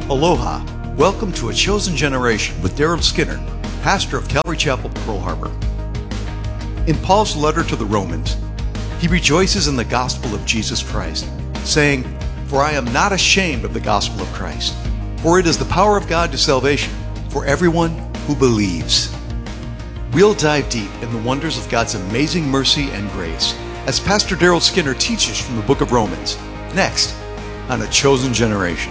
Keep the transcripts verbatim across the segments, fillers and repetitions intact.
Aloha. Welcome to A Chosen Generation with Daryl Skinner, pastor of Calvary Chapel, Pearl Harbor. In Paul's letter to the Romans, he rejoices in the gospel of Jesus Christ, saying, "For I am not ashamed of the gospel of Christ, for it is the power of God to salvation for everyone who believes." We'll dive deep in the wonders of God's amazing mercy and grace as Pastor Daryl Skinner teaches from the book of Romans, next on A Chosen Generation.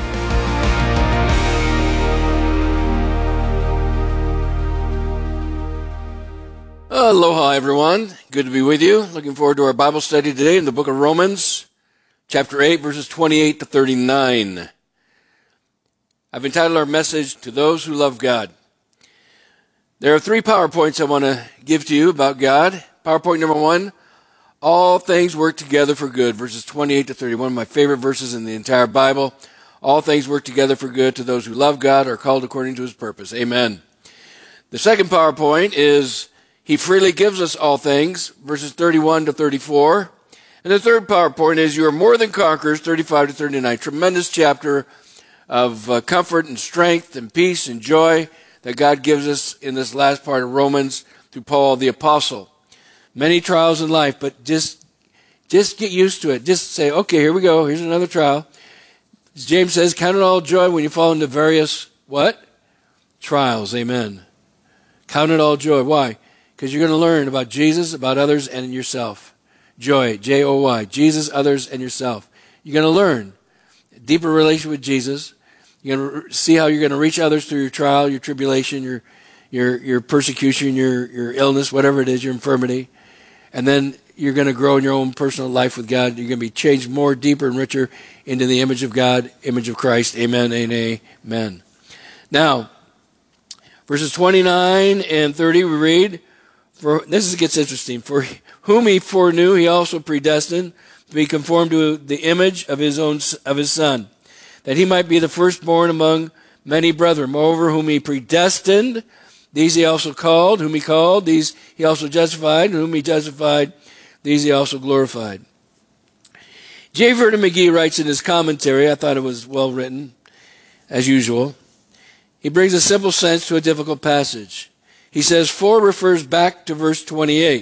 Aloha, everyone. Good to be with you. Looking forward to our Bible study today in the book of Romans, chapter eight, verses twenty-eight to thirty-nine. I've entitled our message, "To Those Who Love God." There are three PowerPoints I want to give to you about God. PowerPoint number one, all things work together for good, verses twenty-eight to thirty. One of my favorite verses in the entire Bible. All things work together for good to those who love God, are called according to his purpose. Amen. The second PowerPoint is he freely gives us all things, verses thirty-one to thirty-four. And the third PowerPoint is you are more than conquerors, thirty-five to thirty-nine. Tremendous chapter of uh, comfort and strength and peace and joy that God gives us in this last part of Romans through Paul the Apostle. Many trials in life, but just, just get used to it. Just say, okay, here we go. Here's another trial. As James says, count it all joy when you fall into various, what? Trials. Amen. Count it all joy. Why? Because you're going to learn about Jesus, about others, and yourself. Joy, J O Y, Jesus, others, and yourself. You're going to learn a deeper relation with Jesus. You're going to see how you're going to reach others through your trial, your tribulation, your your your persecution, your your illness, whatever it is, your infirmity. And then you're going to grow in your own personal life with God. You're going to be changed more, deeper, and richer into the image of God, image of Christ. Amen and amen. Now, verses twenty-nine and thirty, we read, For this gets interesting. For whom he foreknew, he also predestined to be conformed to the image of his own of his Son, that he might be the firstborn among many brethren. Moreover, whom he predestined, these he also called. Whom he called, these he also justified. And whom he justified, these he also glorified. J. Vernon McGee writes in his commentary, I thought it was well written, as usual. He brings a simple sense to a difficult passage. He says, for refers back to verse twenty-eight.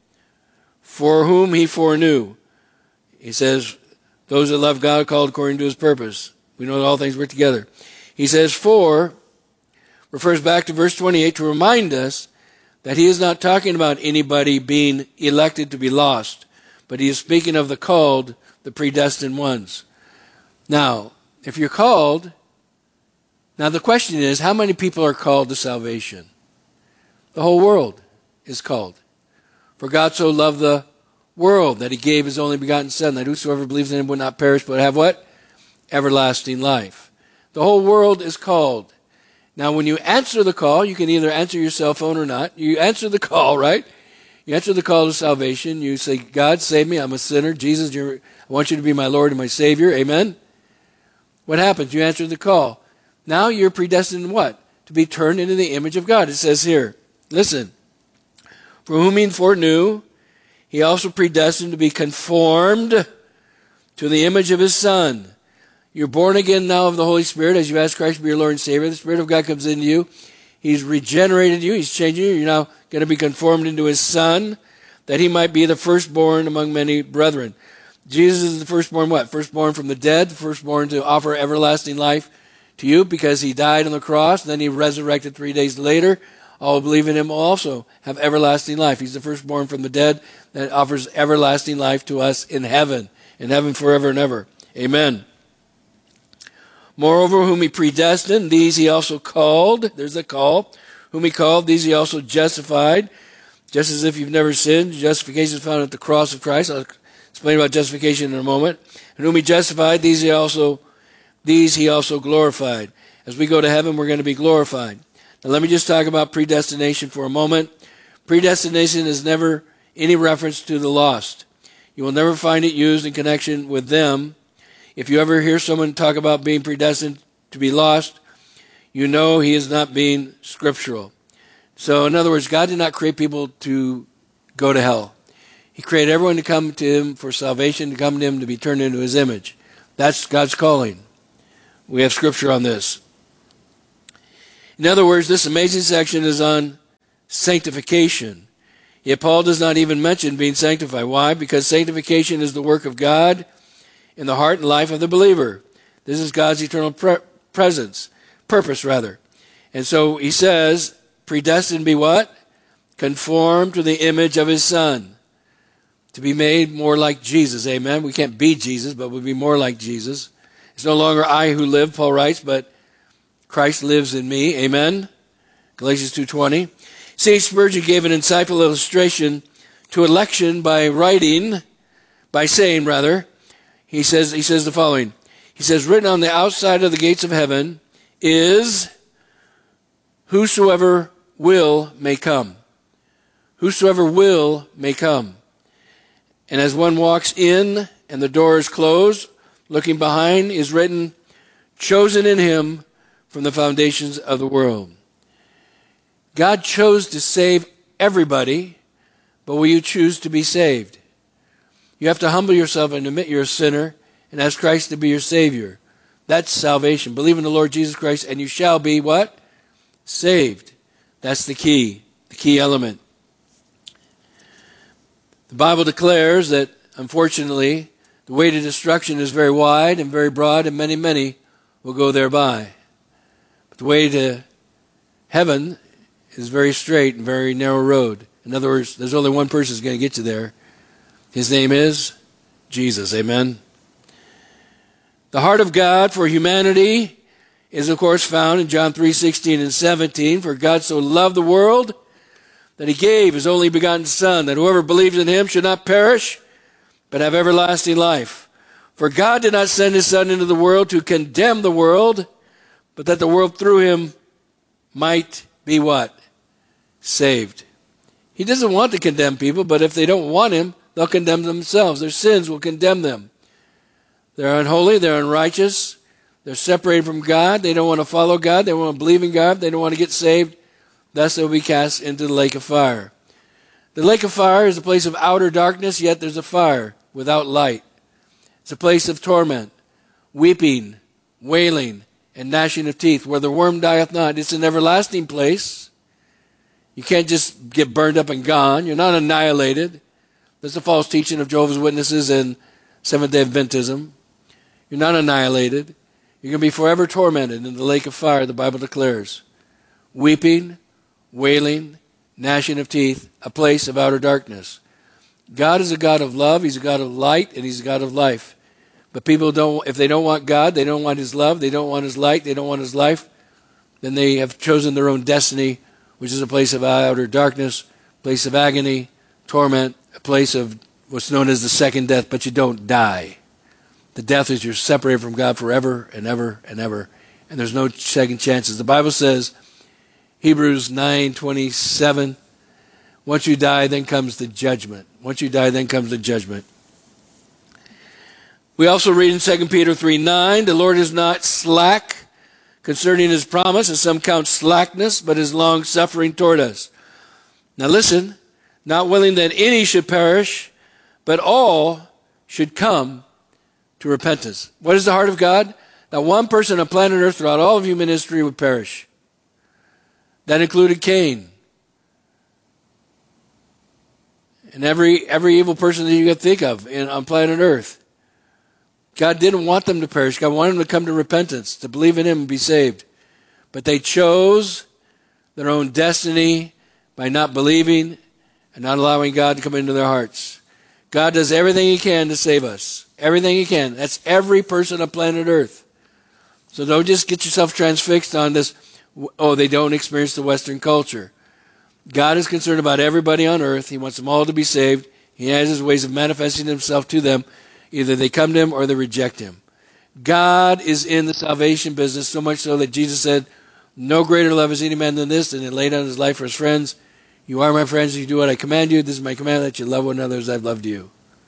For whom he foreknew. He says, those that love God are called according to his purpose. We know that all things work together. He says, for refers back to verse twenty-eight to remind us that he is not talking about anybody being elected to be lost, but he is speaking of the called, the predestined ones. Now, if you're called, now the question is, how many people are called to salvation? The whole world is called. For God so loved the world that he gave his only begotten Son, that whosoever believes in him would not perish, but have what? Everlasting life. The whole world is called. Now, when you answer the call, you can either answer your cell phone or not. You answer the call, right? You answer the call to salvation. You say, God, save me. I'm a sinner. Jesus, you're, I want you to be my Lord and my Savior. Amen? What happens? You answer the call. Now you're predestined what? To be turned into the image of God. It says here, listen, for whom he foreknew, he also predestined to be conformed to the image of his Son. You're born again now of the Holy Spirit as you ask Christ to be your Lord and Savior. The Spirit of God comes into you. He's regenerated you. He's changing you. You're now going to be conformed into his Son, that he might be the firstborn among many brethren. Jesus is the firstborn what? Firstborn from the dead, the firstborn to offer everlasting life to you because he died on the cross, then he resurrected three days later. All who believe in him will also have everlasting life. He's the firstborn from the dead that offers everlasting life to us in heaven, in heaven forever and ever. Amen. Moreover, whom he predestined, these he also called. There's the call. Whom he called, these he also justified. Just as if you've never sinned, justification is found at the cross of Christ. I'll explain about justification in a moment. And whom he justified, these he also, these he also glorified. As we go to heaven, we're going to be glorified. Now let me just talk about predestination for a moment. Predestination is never any reference to the lost. You will never find it used in connection with them. If you ever hear someone talk about being predestined to be lost, you know he is not being scriptural. So in other words, God did not create people to go to hell. He created everyone to come to him for salvation, to come to him to be turned into his image. That's God's calling. We have scripture on this. In other words, this amazing section is on sanctification. Yet Paul does not even mention being sanctified. Why? Because sanctification is the work of God in the heart and life of the believer. This is God's eternal pre- presence, purpose rather. And so he says, predestined be what? Conformed to the image of his Son. To be made more like Jesus. Amen. We can't be Jesus, but we'll be more like Jesus. It's no longer I who live, Paul writes, but Christ lives in me. Amen. Galatians two twenty. C H Spurgeon gave an insightful illustration to election by writing, by saying rather, he says, he says the following. He says, written on the outside of the gates of heaven is, whosoever will may come. Whosoever will may come. And as one walks in and the door is closed, looking behind is written, chosen in him from the foundations of the world. God chose to save everybody, but will you choose to be saved? You have to humble yourself and admit you're a sinner and ask Christ to be your Savior. That's salvation. Believe in the Lord Jesus Christ and you shall be what? Saved. That's the key, the key element. The Bible declares that, unfortunately, the way to destruction is very wide and very broad, and many, many will go thereby. But the way to heaven is very straight and very narrow road. In other words, there's only one person who's going to get you there. His name is Jesus. Amen. The heart of God for humanity is, of course, found in John three sixteen and seventeen. For God so loved the world that he gave his only begotten Son, that whoever believes in him should not perish, but have everlasting life. For God did not send his Son into the world to condemn the world, but that the world through him might be what? Saved. He doesn't want to condemn people, but if they don't want him, they'll condemn themselves. Their sins will condemn them. They're unholy, they're unrighteous, they're separated from God, they don't want to follow God, they don't want to believe in God, they don't want to get saved. Thus they will be cast into the lake of fire. The lake of fire is a place of outer darkness, yet there's a fire without light. It's a place of torment, weeping, wailing, and gnashing of teeth, where the worm dieth not. It's an everlasting place. You can't just get burned up and gone. You're not annihilated. That's the false teaching of Jehovah's Witnesses and Seventh-day Adventism. You're not annihilated. You're going to be forever tormented in the lake of fire, the Bible declares. Weeping, wailing, gnashing of teeth, a place of outer darkness. God is a God of love, he's a God of light, and he's a God of life. But people don't, if they don't want God, they don't want his love, they don't want his light, they don't want his life, then they have chosen their own destiny, which is a place of outer darkness, place of agony, torment, a place of what's known as the second death, but you don't die. The death is you're separated from God forever and ever and ever, and there's no second chances. The Bible says, Hebrews nine twenty-seven, once you die, then comes the judgment. Once you die, then comes the judgment. We also read in Second Peter three nine, the Lord is not slack concerning his promise, as some count slackness, but is long-suffering toward us. Now listen, not willing that any should perish, but all should come to repentance. What is the heart of God? That one person on planet Earth throughout all of human history would perish. That included Cain. And every every evil person that you could think of in, on planet Earth. God didn't want them to perish. God wanted them to come to repentance, to believe in him and be saved. But they chose their own destiny by not believing and not allowing God to come into their hearts. God does everything he can to save us. Everything he can. That's every person on planet Earth. So don't just get yourself transfixed on this, oh, they don't experience the Western culture. God is concerned about everybody on earth. He wants them all to be saved. He has his ways of manifesting himself to them. Either they come to him or they reject him. God is in the salvation business, so much so that Jesus said, no greater love is any man than this, and he laid down his life for his friends. You are my friends if you do what I command you. This is my command, that you love one another as I've loved you.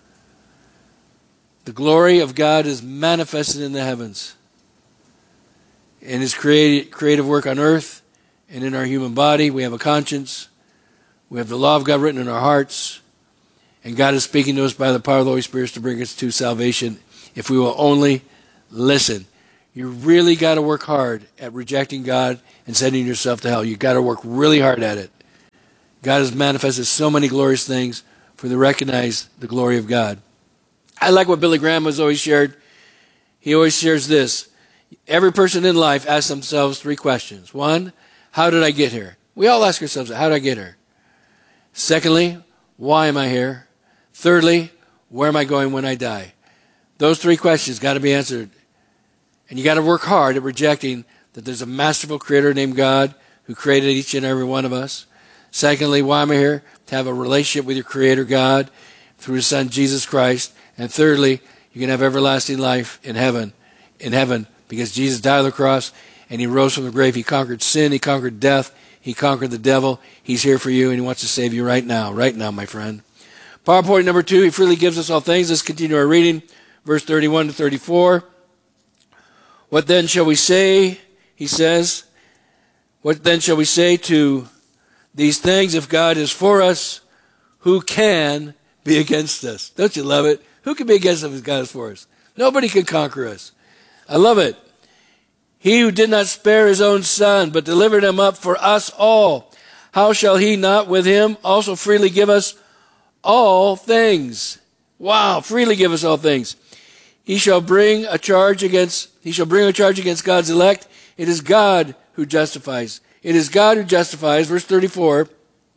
The glory of God is manifested in the heavens. In his creative, creative work on earth and in our human body, we have a conscience. We have the law of God written in our hearts. And God is speaking to us by the power of the Holy Spirit to bring us to salvation if we will only listen. You really got to work hard at rejecting God and sending yourself to hell. You got to work really hard at it. God has manifested so many glorious things for to recognize the glory of God. I like what Billy Graham has always shared. He always shares this. Every person in life asks themselves three questions. One, how did I get here? We all ask ourselves, how did I get here? Secondly, why am I here? Thirdly, where am I going when I die? Those three questions got to be answered. And you got to work hard at rejecting that there's a masterful creator named God who created each and every one of us. Secondly, why am I here? To have a relationship with your creator God through his son Jesus Christ. And thirdly, you can have everlasting life in heaven. In heaven, because Jesus died on the cross and he rose from the grave. He conquered sin. He conquered death. He conquered the devil. He's here for you and he wants to save you right now. Right now, my friend. PowerPoint number two, he freely gives us all things. Let's continue our reading. Verse thirty-one to thirty-four. What then shall we say, he says, what then shall we say to these things? If God is for us, who can be against us? Don't you love it? Who can be against us if God is for us? Nobody can conquer us. I love it. He who did not spare his own son, but delivered him up for us all, how shall he not with him also freely give us all things? Wow, freely give us all things. He shall bring a charge against, he shall bring a charge against God's elect. It is God who justifies. It is God who justifies. Verse thirty-four.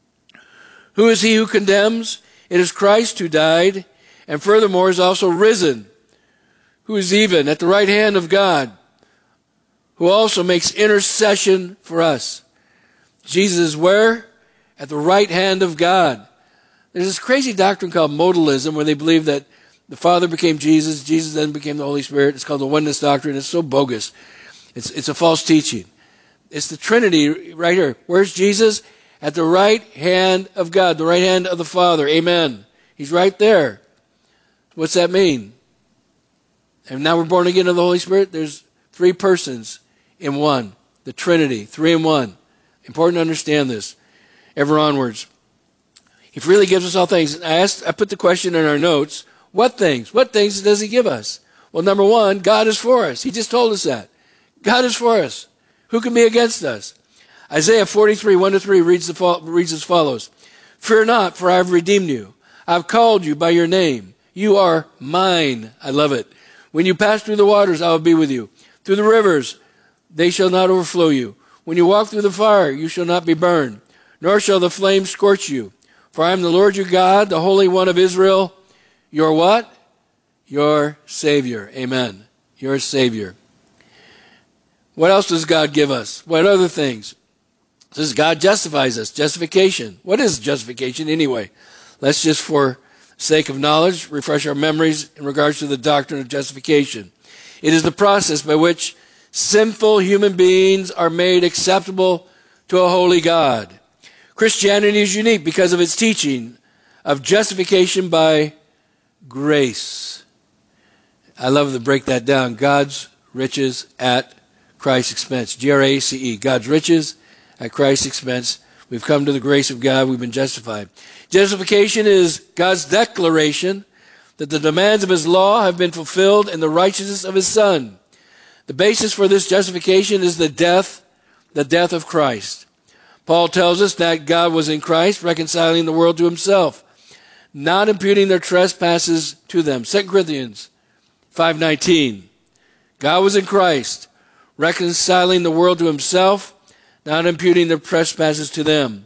Who is he who condemns? It is Christ who died, and furthermore is also risen, who is even at the right hand of God, who also makes intercession for us. Jesus is where? At the right hand of God. There's this crazy doctrine called modalism where they believe that the Father became Jesus, Jesus then became the Holy Spirit. It's called the oneness doctrine. It's so bogus. It's, it's a false teaching. It's the Trinity right here. Where's Jesus? At the right hand of God, the right hand of the Father. Amen. He's right there. What's that mean? And now we're born again of the Holy Spirit. There's three persons in one. The Trinity, three in one. Important to understand this. Ever onwards. He freely gives us all things. I asked, I put the question in our notes. What things? What things does he give us? Well, number one, God is for us. He just told us that. God is for us. Who can be against us? Isaiah forty-three, one to three reads, the, reads as follows. Fear not, for I have redeemed you. I have called you by your name. You are mine. I love it. When you pass through the waters, I will be with you. Through the rivers, they shall not overflow you. When you walk through the fire, you shall not be burned, nor shall the flame scorch you. For I am the Lord your God, the Holy One of Israel. Your what? Your Savior. Amen. Your Savior. What else does God give us? What other things? It says God justifies us. Justification. What is justification anyway? Let's just, for sake of knowledge, refresh our memories in regards to the doctrine of justification. It is the process by which sinful human beings are made acceptable to a holy God. Christianity is unique because of its teaching of justification by grace. I love to break that down. God's riches at Christ's expense. G R A C E. God's riches at Christ's expense. We've come to the grace of God. We've been justified. Justification is God's declaration that the demands of his law have been fulfilled in the righteousness of his Son. The basis for this justification is the death, the death of Christ. Paul tells us that God was in Christ, reconciling the world to himself, not imputing their trespasses to them. Second Corinthians five nineteen. God was in Christ, reconciling the world to himself, not imputing their trespasses to them.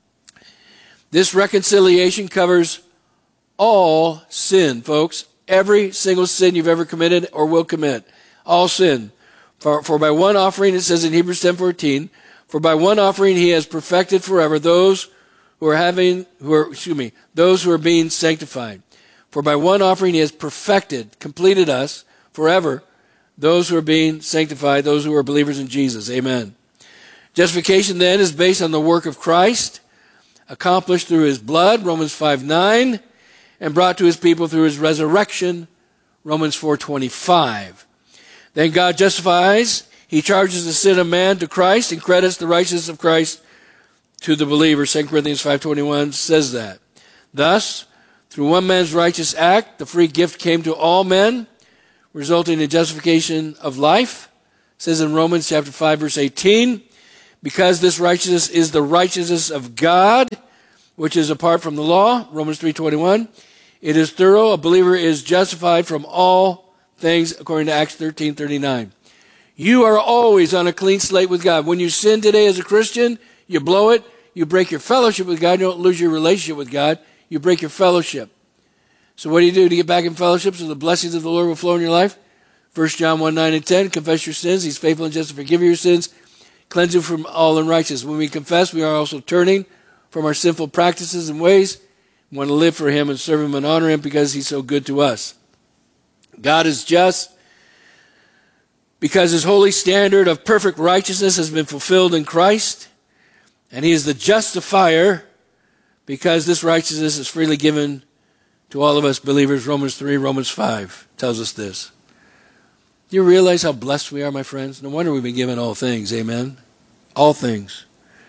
This reconciliation covers all sin, folks. Every single sin you've ever committed or will commit. All sin. For, for by one offering, it says in Hebrews ten fourteen, for by one offering he has perfected forever those who are having, who are, excuse me, those who are being sanctified. For by one offering he has perfected, completed us forever, those who are being sanctified, those who are believers in Jesus. Amen. Justification then is based on the work of Christ, accomplished through his blood, Romans five nine, and brought to his people through his resurrection, Romans four twenty-five. Then God justifies. He charges the sin of man to Christ and credits the righteousness of Christ to the believer. Second Corinthians five twenty-one says that. Thus, through one man's righteous act, the free gift came to all men, resulting in justification of life says in Romans chapter five, verse eighteen, because this righteousness is the righteousness of God, which is apart from the law, Romans three twenty-one. It is thorough. A believer is justified from all things, according to Acts thirteen thirty-nine. You are always on a clean slate with God. When you sin today as a Christian, you blow it. You break your fellowship with God. You don't lose your relationship with God. You break your fellowship. So what do you do to get back in fellowship so the blessings of the Lord will flow in your life? First John one, nine and ten, confess your sins. He's faithful and just to forgive your sins, cleanse you from all unrighteousness. When we confess, we are also turning from our sinful practices and ways. We want to live for him and serve him and honor him because he's so good to us. God is just because his holy standard of perfect righteousness has been fulfilled in Christ. And he is the justifier because this righteousness is freely given to all of us believers. Romans three, Romans five tells us this. Do you realize how blessed we are, my friends? No wonder we've been given all things. Amen. All things.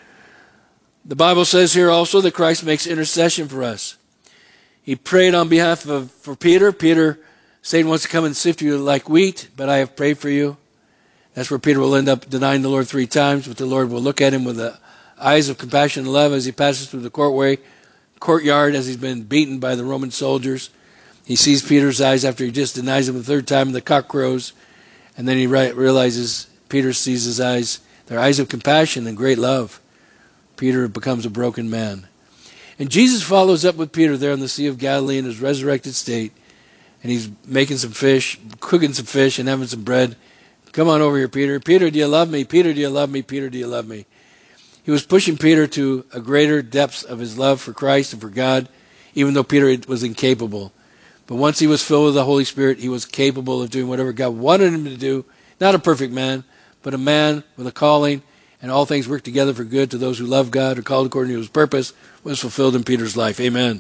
The Bible says here also that Christ makes intercession for us. He prayed on behalf of for Peter. Peter, Satan wants to come and sift you like wheat, but I have prayed for you. That's where Peter will end up denying the Lord three times, but the Lord will look at him with the eyes of compassion and love as he passes through the courtway, courtyard as he's been beaten by the Roman soldiers. He sees Peter's eyes after he just denies him the third time, and the cock crows, and then he realizes, Peter sees his eyes, they're eyes of compassion and great love. Peter becomes a broken man. And Jesus follows up with Peter there on the Sea of Galilee in his resurrected state, and he's making some fish, cooking some fish and having some bread. Come on over here, Peter. Peter, do you love me? Peter, do you love me? Peter, do you love me? He was pushing Peter to a greater depth of his love for Christ and for God, even though Peter was incapable. But once he was filled with the Holy Spirit, he was capable of doing whatever God wanted him to do. Not a perfect man, but a man with a calling, and all things work together for good to those who love God, are called according to his purpose, was fulfilled in Peter's life. Amen.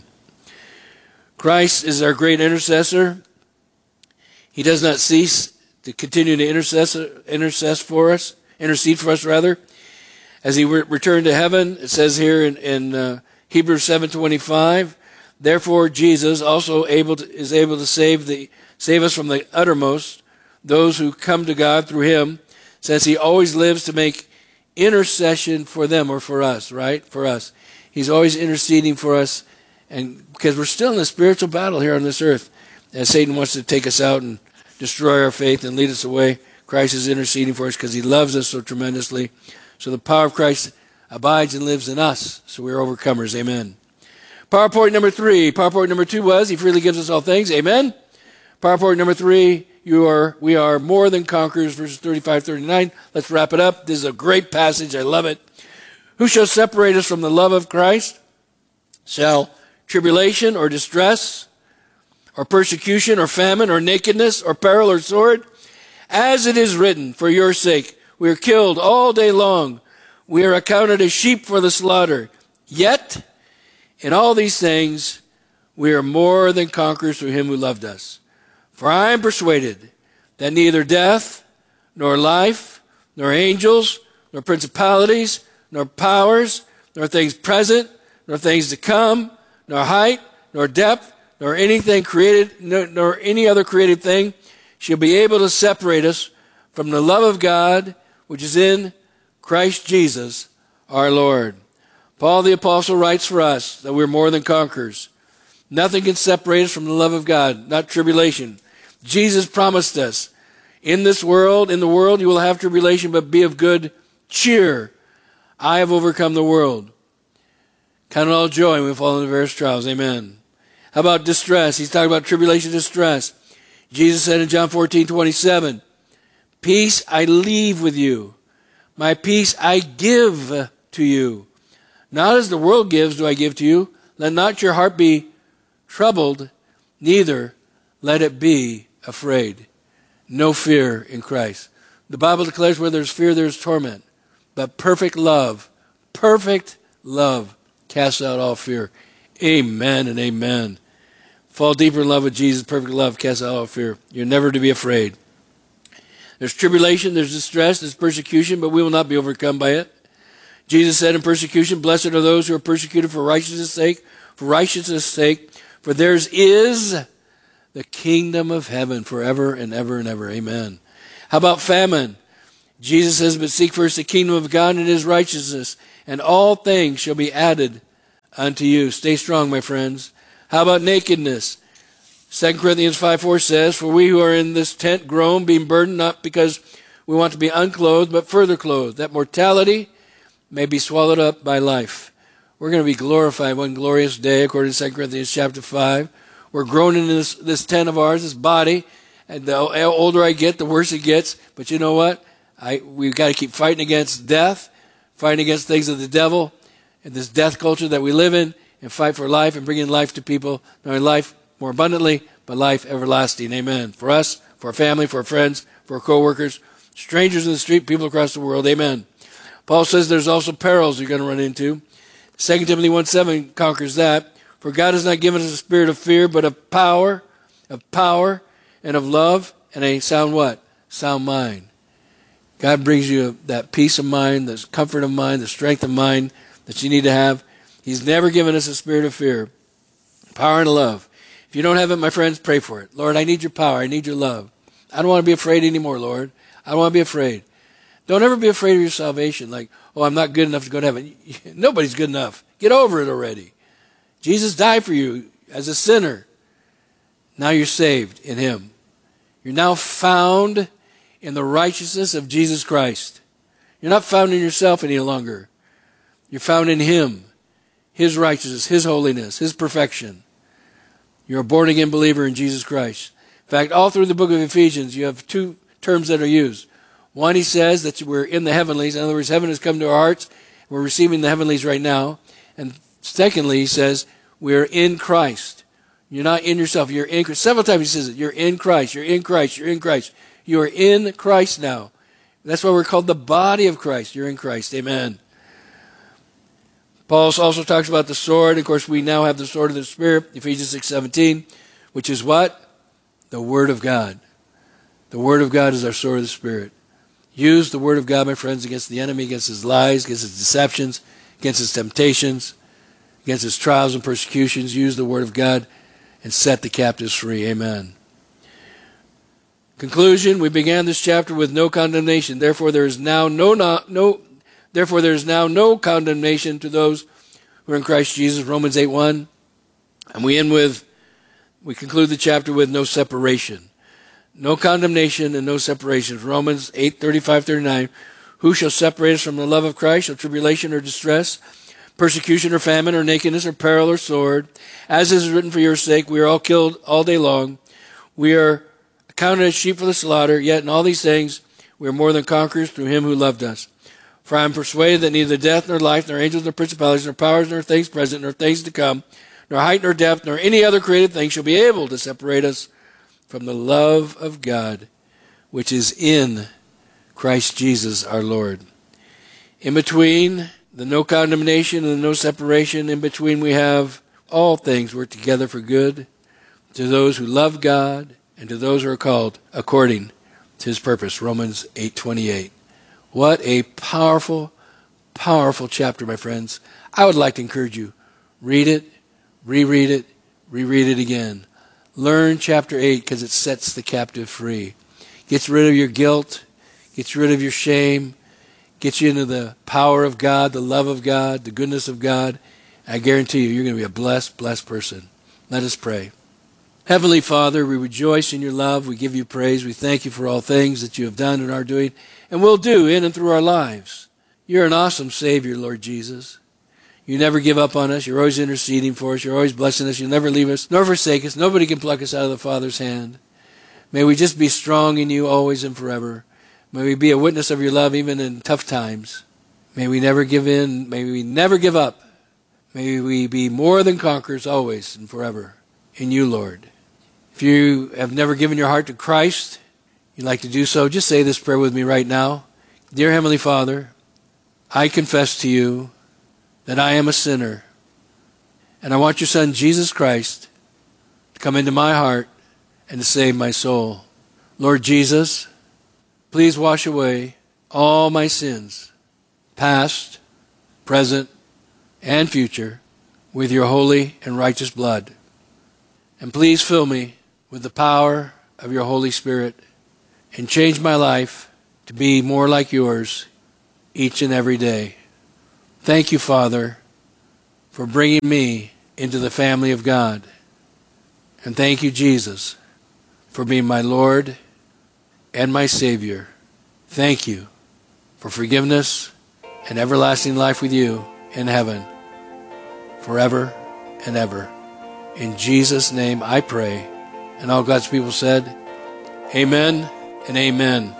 Christ is our great intercessor. He does not cease to continue to intercess, intercess for us, intercede for us rather. As he re- returned to heaven, it says here in, in uh, Hebrews seven twenty-five, therefore Jesus also able to, is able to save the save us from the uttermost, those who come to God through him, since he always lives to make intercession for them, or for us, right? For us. He's always interceding for us, and because we're still in a spiritual battle here on this earth, as Satan wants to take us out and destroy our faith and lead us away. Christ is interceding for us because he loves us so tremendously. So the power of Christ abides and lives in us. So we're overcomers. Amen. PowerPoint number three. PowerPoint number two was, he freely gives us all things. Amen. PowerPoint number three, you are, we are more than conquerors, verses thirty-five, thirty-nine. Let's wrap it up. This is a great passage. I love it. Who shall separate us from the love of Christ? Shall tribulation or distress or persecution or famine or nakedness or peril or sword? As it is written, for your sake, we are killed all day long. We are accounted as sheep for the slaughter. Yet, in all these things, we are more than conquerors through him who loved us. For I am persuaded that neither death, nor life, nor angels, nor principalities, nor powers, nor things present, nor things to come, nor height, nor depth, nor anything created, nor, nor any other created thing shall be able to separate us from the love of God, which is in Christ Jesus our Lord. Paul the Apostle writes for us that we're more than conquerors. Nothing can separate us from the love of God, not tribulation. Jesus promised us, in this world, in the world you will have tribulation, but be of good cheer. I have overcome the world. Count it all joy when we fall into various trials. Amen. How about distress? He's talking about tribulation, distress. Jesus said in John fourteen twenty-seven, peace I leave with you. My peace I give to you. Not as the world gives do I give to you. Let not your heart be troubled, neither let it be afraid. No fear in Christ. The Bible declares where there's fear, there's torment. But perfect love, perfect love casts out all fear. Amen and amen. Fall deeper in love with Jesus. Perfect love casts out all fear. You're never to be afraid. There's tribulation, there's distress, there's persecution, but we will not be overcome by it. Jesus said in persecution, blessed are those who are persecuted for righteousness' sake, for righteousness' sake, for theirs is the kingdom of heaven forever and ever and ever. Amen. How about famine? Jesus says, but seek first the kingdom of God and his righteousness, and all things shall be added unto you. Stay strong, my friends. How about nakedness? Second Corinthians five four says, for we who are in this tent groan, being burdened, not because we want to be unclothed, but further clothed, that mortality may be swallowed up by life. We're going to be glorified one glorious day, according to Second Corinthians chapter five. We're groaning in this, this tent of ours, this body, and the older I get, the worse it gets. But you know what? I, we've got to keep fighting against death, fighting against things of the devil, and this death culture that we live in, and fight for life and bringing life to people, not only life more abundantly, but life everlasting. Amen. For us, for our family, for our friends, for our co-workers, strangers in the street, people across the world. Amen. Paul says there's also perils you're going to run into. Second Timothy one seven conquers that. For God has not given us a spirit of fear, but of power, of power, and of love, and a sound what? Sound mind. God brings you that peace of mind, the comfort of mind, the strength of mind that you need to have. He's never given us a spirit of fear. Power and love. If you don't have it, my friends, pray for it. Lord, I need your power. I need your love. I don't want to be afraid anymore, Lord. I don't want to be afraid. Don't ever be afraid of your salvation. Like, oh, I'm not good enough to go to heaven. Nobody's good enough. Get over it already. Jesus died for you as a sinner. Now you're saved in him. You're now found in the righteousness of Jesus Christ. You're not found in yourself any longer. You're found in him, his righteousness, his holiness, his perfection. You're a born-again believer in Jesus Christ. In fact, all through the book of Ephesians, you have two terms that are used. One, he says that we're in the heavenlies. In other words, heaven has come to our hearts. We're receiving the heavenlies right now. And secondly, he says, we're in Christ. You're not in yourself. You're in Christ. Several times he says it. You're in Christ. You're in Christ. You're in Christ. You are in Christ now. That's why we're called the body of Christ. You're in Christ. Amen. Paul also talks about the sword. Of course, we now have the sword of the Spirit, Ephesians six seventeen, which is what? The Word of God. The Word of God is our sword of the Spirit. Use the Word of God, my friends, against the enemy, against his lies, against his deceptions, against his temptations, against his trials and persecutions. Use the Word of God and set the captives free. Amen. Conclusion, we began this chapter with no condemnation. Therefore, there is now no, no, no Therefore, there is now no condemnation to those who are in Christ Jesus, Romans eight one. And we end with, we conclude the chapter with no separation. No condemnation and no separation. Romans eight thirty-five thirty-nine. Who shall separate us from the love of Christ? Shall tribulation or distress, persecution or famine or nakedness or peril or sword? As is written, for your sake, we are all killed all day long. We are accounted as sheep for the slaughter. Yet in all these things, we are more than conquerors through him who loved us. For I am persuaded that neither death, nor life, nor angels, nor principalities, nor powers, nor things present, nor things to come, nor height, nor depth, nor any other created thing shall be able to separate us from the love of God, which is in Christ Jesus our Lord. In between the no condemnation and the no separation, in between we have all things work together for good to those who love God and to those who are called according to his purpose. Romans eight twenty-eight. What a powerful, powerful chapter, my friends. I would like to encourage you. Read it, reread it, reread it again. Learn chapter eight because it sets the captive free. Gets rid of your guilt, gets rid of your shame, gets you into the power of God, the love of God, the goodness of God. I guarantee you, you're going to be a blessed, blessed person. Let us pray. Heavenly Father, we rejoice in your love. We give you praise. We thank you for all things that you have done and are doing and will do in and through our lives. You're an awesome Savior, Lord Jesus. You never give up on us. You're always interceding for us. You're always blessing us. You'll never leave us nor forsake us. Nobody can pluck us out of the Father's hand. May we just be strong in you always and forever. May we be a witness of your love even in tough times. May we never give in. May we never give up. May we be more than conquerors always and forever in you, Lord. If you have never given your heart to Christ, you'd like to do so, just say this prayer with me right now. Dear Heavenly Father, I confess to you that I am a sinner, and I want your Son, Jesus Christ, to come into my heart and to save my soul. Lord Jesus, please wash away all my sins, past, present, and future, with your holy and righteous blood. And please fill me with the power of your Holy Spirit and change my life to be more like yours each and every day. Thank you, Father, for bringing me into the family of God. And thank you, Jesus, for being my Lord and my Savior. Thank you for forgiveness and everlasting life with you in heaven forever and ever. In Jesus' name I pray. And all God's people said, amen and amen.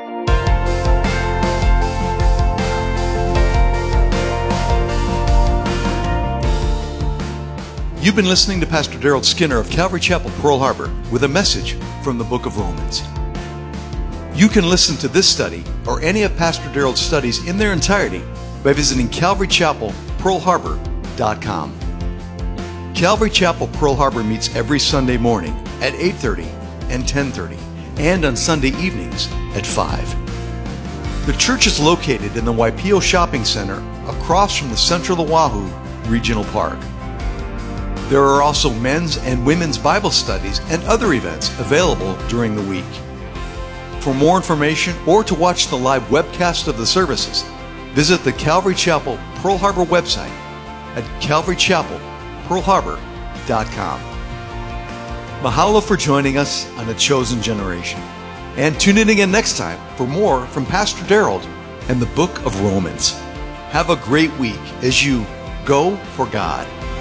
You've been listening to Pastor Daryl Skinner of Calvary Chapel, Pearl Harbor, with a message from the book of Romans. You can listen to this study or any of Pastor Daryl's studies in their entirety by visiting calvary chapel pearl harbor dot com. Calvary Chapel, Pearl Harbor meets every Sunday morning at eight thirty and ten thirty, and on Sunday evenings at five. The church is located in the Waipio Shopping Center across from the Central Oahu Regional Park. There are also men's and women's Bible studies and other events available during the week. For more information or to watch the live webcast of the services, visit the Calvary Chapel Pearl Harbor website at calvary chapel pearl harbor dot com. Mahalo for joining us on A Chosen Generation. And tune in again next time for more from Pastor Daryl and the book of Romans. Have a great week as you go for God.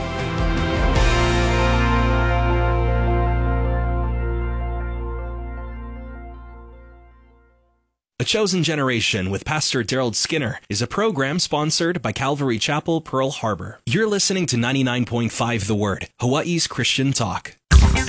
A Chosen Generation with Pastor Daryl Skinner is a program sponsored by Calvary Chapel, Pearl Harbor. You're listening to ninety-nine point five The Word, Hawaii's Christian talk.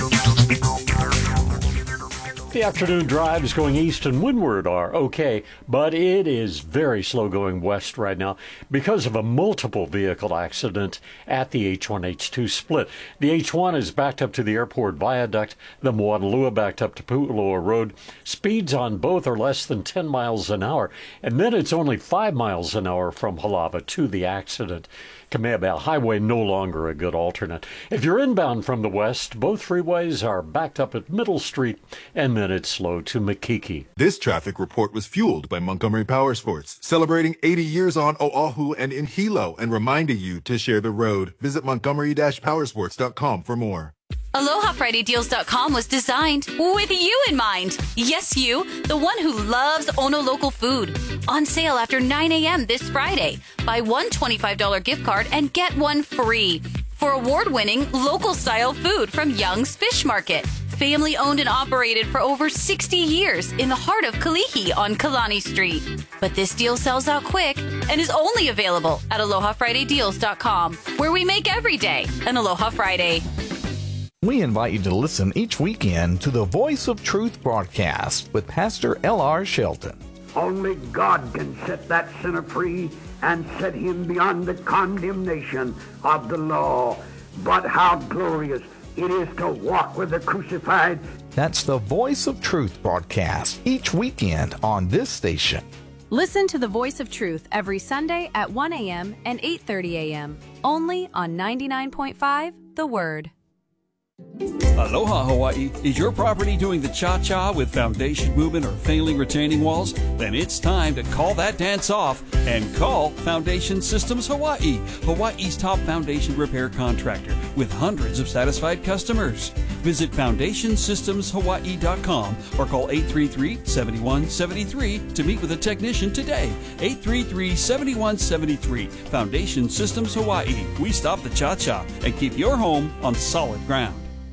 The afternoon drives going east and windward are okay, but it is very slow going west right now because of a multiple vehicle accident at the H one H two split. The H one is backed up to the airport viaduct, the Moanalua backed up to Pu'uloa Road. Speeds on both are less than ten miles an hour, and then it's only five miles an hour from Halava to the accident. Kamehameha Highway no longer a good alternate. If you're inbound from the west, both freeways are backed up at Middle Street, and then it's slow to Makiki. This traffic report was fueled by Montgomery Power Sports, celebrating eighty years on Oahu and in Hilo, and reminding you to share the road. Visit montgomery dash powersports dot com for more. Aloha Friday Deals dot com was designed with you in mind. Yes, you, the one who loves Ono local food. On sale after nine a.m. this Friday. Buy one twenty-five dollars gift card and get one free for award-winning local-style food from Young's Fish Market. Family owned and operated for over sixty years in the heart of Kalihi on Kalani Street. But this deal sells out quick and is only available at Aloha Friday Deals dot com, where we make every day an Aloha Friday. We invite you to listen each weekend to the Voice of Truth broadcast with Pastor L R Shelton. Only God can set that sinner free and set him beyond the condemnation of the law. But how glorious it is to walk with the crucified. That's the Voice of Truth broadcast each weekend on this station. Listen to the Voice of Truth every Sunday at one a.m. and eight thirty a.m. only on ninety-nine point five The Word. Aloha Hawaii. Is your property doing the cha-cha with foundation movement or failing retaining walls? Then it's time to call that dance off and call Foundation Systems Hawaii, Hawaii's top foundation repair contractor with hundreds of satisfied customers. Visit foundation systems hawaii dot com or call eight three three, seven one seven three to meet with a technician today. eight three three, seven one seven three. Foundation Systems Hawaii. We stop the cha-cha and keep your home on solid ground.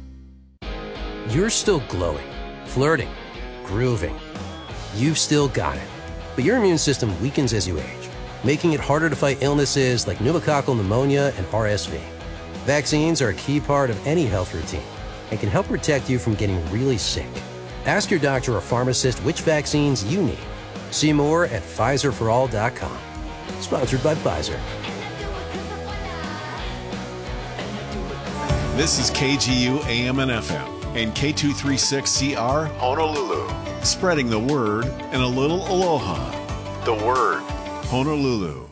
You're still glowing, flirting, grooving. You've still got it. But your immune system weakens as you age, making it harder to fight illnesses like pneumococcal pneumonia and R S V. Vaccines are a key part of any health routine and can help protect you from getting really sick. Ask your doctor or pharmacist which vaccines you need. See more at Pfizer for all dot com. Sponsored by Pfizer. This is K G U A M and F M and K two thirty-six C R Honolulu. Spreading the word and a little aloha. The Word, Honolulu.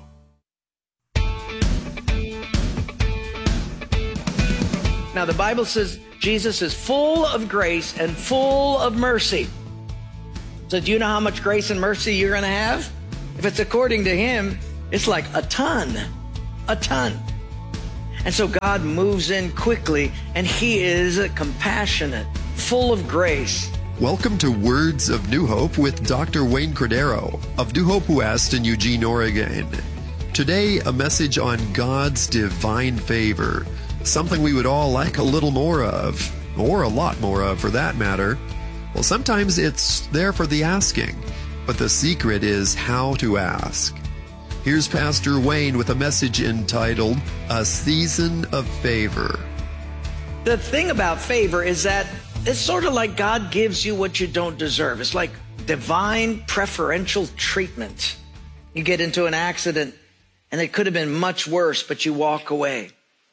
Now the Bible says Jesus is full of grace and full of mercy. So do you know how much grace and mercy you're going to have? If it's according to him, it's like a ton, a ton. And so God moves in quickly, and he is compassionate, full of grace. Welcome to Words of New Hope with Doctor Wayne Cordero of New Hope West in Eugene, Oregon. Today, a message on God's divine favor, something we would all like a little more of, or a lot more of for that matter. Well, sometimes it's there for the asking, but the secret is how to ask. Here's Pastor Wayne with a message entitled, A Season of Favor. The thing about favor is that it's sort of like God gives you what you don't deserve. It's like divine preferential treatment. You get into an accident, and it could have been much worse, but you walk away.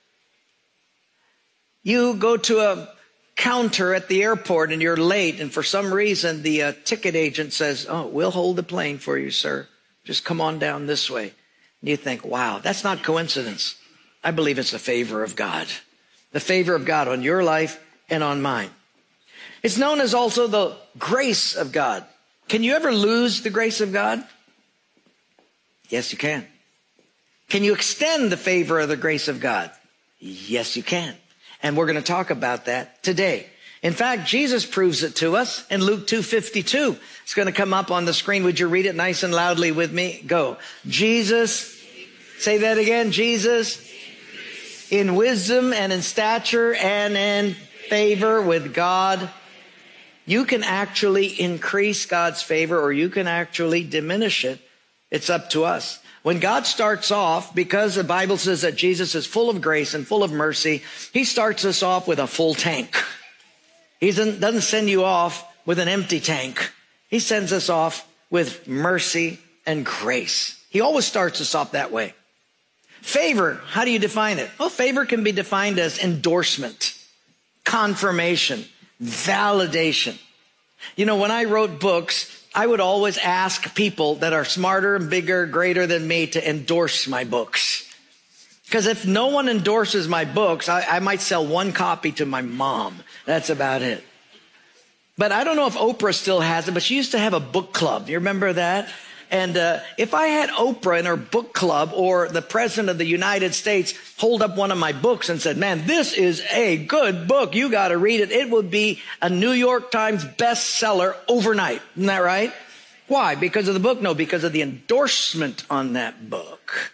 You go to a counter at the airport, and you're late, and for some reason, the uh, ticket agent says, oh, we'll hold the plane for you, sir. Just come on down this way. And you think, wow, that's not coincidence. I believe it's the favor of God. The favor of God on your life and on mine. It's known as also the grace of God. Can you ever lose the grace of God? Yes, you can. Can you extend the favor of the grace of God? Yes, you can. And we're going to talk about that today. In fact, Jesus proves it to us in Luke two fifty-two. It's going to come up on the screen. Would you read it nice and loudly with me? Go. Jesus, say that again. Jesus, in wisdom and in stature and in favor with God. You can actually increase God's favor, or you can actually diminish it. It's up to us. When God starts off, because the Bible says that Jesus is full of grace and full of mercy, he starts us off with a full tank. He doesn't, doesn't send you off with an empty tank. He sends us off with mercy and grace. He always starts us off that way. Favor, how do you define it? Well, favor can be defined as endorsement, confirmation, validation. You know, when I wrote books, I would always ask people that are smarter and bigger, greater than me to endorse my books. Because if no one endorses my books, I, I might sell one copy to my mom. That's about it. But I don't know if Oprah still has it, but she used to have a book club. You remember that? And uh, if I had Oprah in her book club, or the president of the United States hold up one of my books and said, man, this is a good book, you got to read it, it would be a New York Times bestseller overnight. Isn't that right? Why? Because of the book? No, because of the endorsement on that book.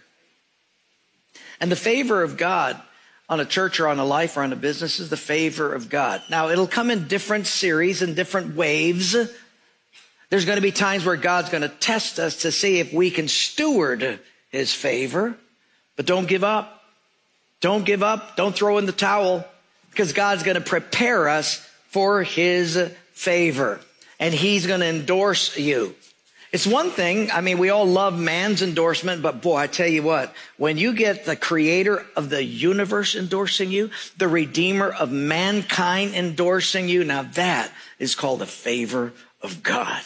And the favor of God on a church or on a life or on a business is the favor of God. Now, it'll come in different series and different waves. There's going to be times where God's going to test us to see if we can steward his favor. But don't give up. Don't give up. Don't throw in the towel, because God's going to prepare us for his favor. And he's going to endorse you. It's one thing, I mean, we all love man's endorsement, but boy, I tell you what, when you get the creator of the universe endorsing you, the redeemer of mankind endorsing you, now that is called the favor of God.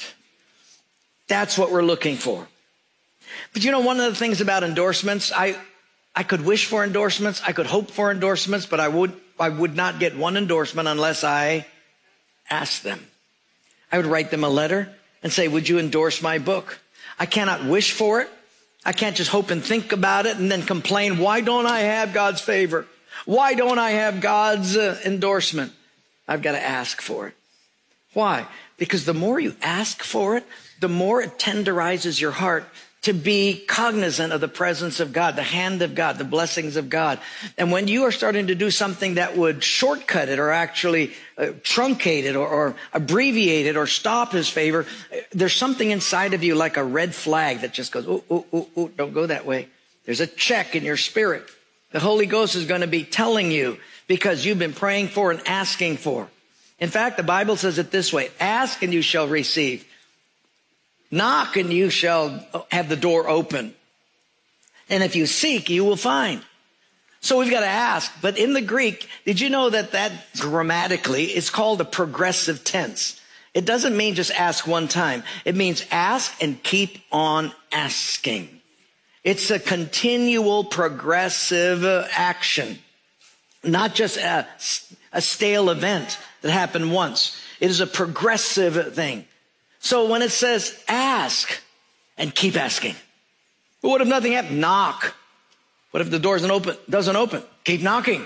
That's what we're looking for. But you know, one of the things about endorsements, I, I could wish for endorsements, I could hope for endorsements, but I would, I would not get one endorsement unless I asked them. I would write them a letter and say, would you endorse my book? I cannot wish for it. I can't just hope and think about it and then complain, why don't I have God's favor? Why don't I have God's uh, endorsement? I've got to ask for it. Why? Because the more you ask for it, the more it tenderizes your heart to be cognizant of the presence of God, the hand of God, the blessings of God. And when you are starting to do something that would shortcut it, or actually uh, truncate it, or, or abbreviate it, or stop his favor, there's something inside of you like a red flag that just goes, ooh, ooh, ooh, ooh, don't go that way. There's a check in your spirit. The Holy Ghost is going to be telling you, because you've been praying for and asking for. In fact, the Bible says it this way: ask and you shall receive. Knock and you shall have the door open. And if you seek, you will find. So we've got to ask. But in the Greek, did you know that that grammatically is called a progressive tense? It doesn't mean just ask one time. It means ask and keep on asking. It's a continual progressive action, not just a, a stale event that happened once. It is a progressive thing. So when it says ask and keep asking, but what if nothing happens? Knock. What if the door doesn't open? Doesn't open? Keep knocking.